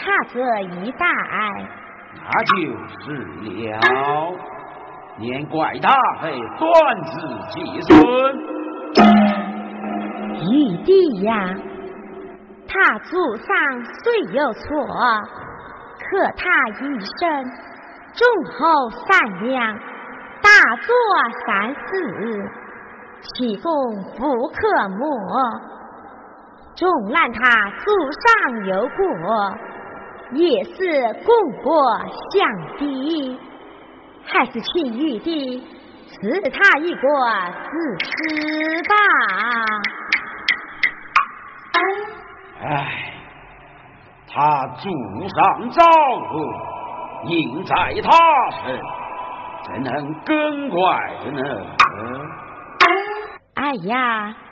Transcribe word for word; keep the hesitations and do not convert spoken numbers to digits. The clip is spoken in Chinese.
差这一代。 那就是了，连怪他还断子继孙。 玉帝呀，他祖上虽有错，可他一生忠厚善良，大作善事，其功不可没。纵然他祖上有过，也是功过相抵，还是请玉帝赐他一个子嗣吧。 唉，他祖上造恶，应在他身，怎能更怪的呢？ 哎呀，